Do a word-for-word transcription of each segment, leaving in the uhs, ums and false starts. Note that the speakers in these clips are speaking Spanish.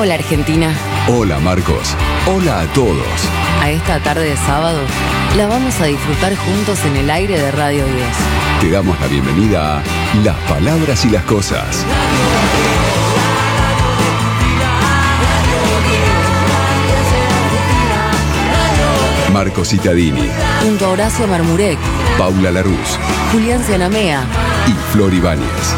Hola Argentina. Hola Marcos. Hola a todos. A esta tarde de sábado la vamos a disfrutar juntos en el aire de Radio diez. Te damos la bienvenida a Las Palabras y las Cosas. Marco Cittadini, Junto a Horacio Marmurek, Paula Laruz, Julián Cianamea y Flor Ibáñez.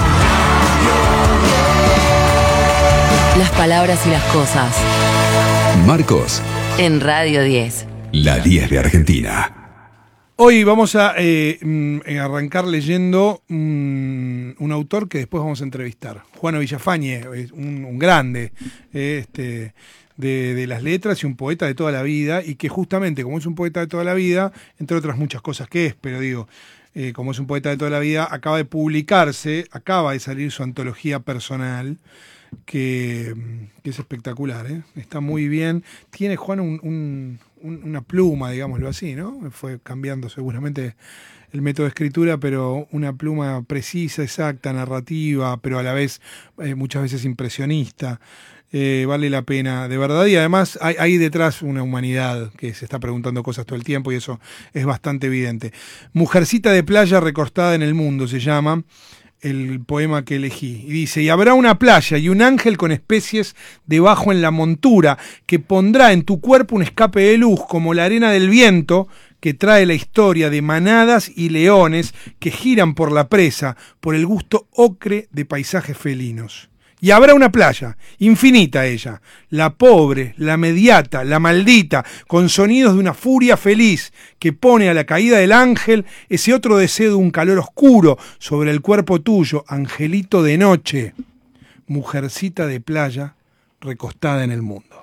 Las palabras y las cosas. Marcos, En Radio diez. la diez de Argentina. Hoy vamos a eh, mm, arrancar leyendo mm, un autor que después vamos a entrevistar. Juano Villafañe, un, un grande eh, este, de, de las letras y un poeta de toda la vida, y que justamente como es un poeta de toda la vida, entre otras muchas cosas que es, pero digo, eh, como es un poeta de toda la vida, acaba de publicarse, acaba de salir su antología personal, que, que es espectacular, ¿eh? Está muy bien. Tiene Juan un, un, un, una pluma, digámoslo así, ¿no? Fue cambiando seguramente el método de escritura, pero una pluma precisa, exacta, narrativa, pero a la vez eh, muchas veces impresionista. Eh, vale la pena, de verdad, y además hay, hay detrás una humanidad que se está preguntando cosas todo el tiempo y eso es bastante evidente. Mujercita de playa recostada en el mundo se llama el poema que elegí, y dice: y habrá una playa y un ángel con especies debajo en la montura, que pondrá en tu cuerpo un escape de luz como la arena del viento, que trae la historia de manadas y leones que giran por la presa, por el gusto ocre de paisajes felinos. Y habrá una playa, infinita ella, la pobre, la mediata, la maldita, con sonidos de una furia feliz, que pone a la caída del ángel ese otro deseo de un calor oscuro sobre el cuerpo tuyo, angelito de noche, mujercita de playa recostada en el mundo.